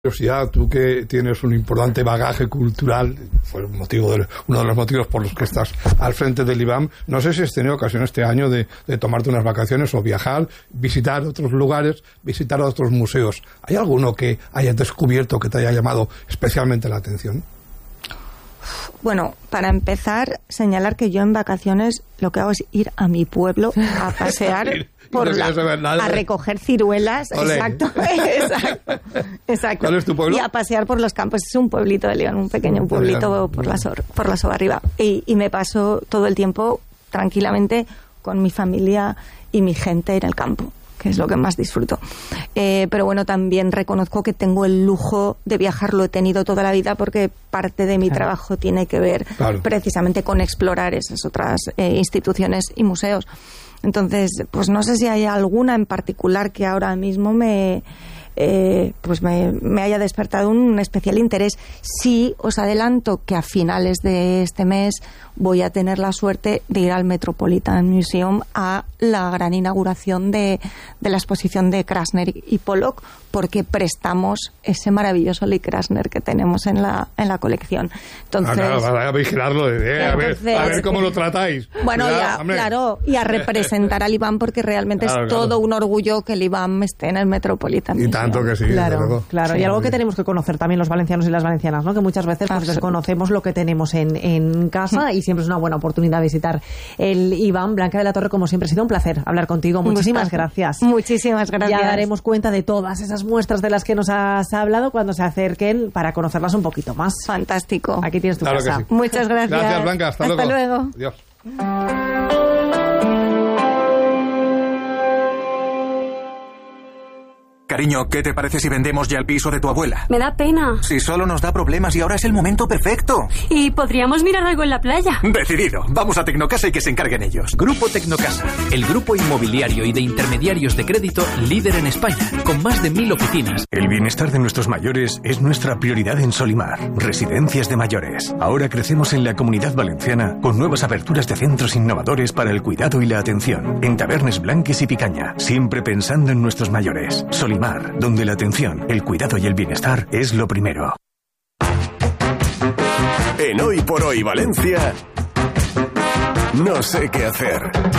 curiosidad, tú que tienes un importante bagaje cultural, fue uno de los motivos por los que estás al frente del IBAM, no sé si has tenido ocasión este año de tomarte unas vacaciones o viajar, visitar otros lugares, visitar otros museos. ¿Hay alguno que hayas descubierto que te haya llamado especialmente la atención? Bueno, para empezar, señalar que yo en vacaciones lo que hago es ir a mi pueblo a pasear a recoger ciruelas. Exacto. ¿Cuál es tu pueblo? Y a pasear por los campos. Es un pueblito de León, un pequeño pueblito por la Soga arriba. Y me paso todo el tiempo tranquilamente con mi familia y mi gente en el campo, que es lo que más disfruto. Pero bueno, también reconozco que tengo el lujo de viajar, lo he tenido toda la vida porque parte de mi trabajo tiene que ver precisamente con explorar esas otras instituciones y museos. Entonces, pues no sé si hay alguna en particular que ahora mismo me haya despertado un especial interés. Sí, os adelanto que a finales de este mes voy a tener la suerte de ir al Metropolitan Museum a la gran inauguración de la exposición de Krasner y Pollock, porque prestamos ese maravilloso Lee Krasner que tenemos en la colección. Entonces, a vigilarlo, a ver cómo lo tratáis. Bueno, y a representar al IBAM, porque realmente es todo un orgullo que el IBAM esté en el Metropolitan Museum. Y tanto que sí. Claro. Sí, y algo que tenemos que conocer también los valencianos y las valencianas, ¿no? Que muchas veces desconocemos lo que tenemos en casa y siempre es una buena oportunidad visitar el IBAM. Blanca de la Torre, como siempre, ha sido un placer hablar contigo. Muchísimas gracias. Muchísimas gracias. Ya daremos cuenta de todas esas muestras de las que nos has hablado cuando se acerquen para conocerlas un poquito más. Fantástico. Aquí tienes tu casa. Sí. Muchas gracias. Gracias, Blanca. Hasta luego. Adiós. Cariño, ¿qué te parece si vendemos ya el piso de tu abuela? Me da pena. Si solo nos da problemas y ahora es el momento perfecto. ¿Y podríamos mirar algo en la playa? Decidido. Vamos a Tecnocasa y que se encarguen ellos. Grupo Tecnocasa, el grupo inmobiliario y de intermediarios de crédito líder en España, con más de 1000 oficinas. El bienestar de nuestros mayores es nuestra prioridad en Solimar, Residencias de Mayores. Ahora crecemos en la Comunidad Valenciana con nuevas aperturas de centros innovadores para el cuidado y la atención. En Tabernes Blanques y Picaña, siempre pensando en nuestros mayores. Solimar, donde la atención, el cuidado y el bienestar es lo primero. En Hoy por Hoy Valencia, no sé qué hacer.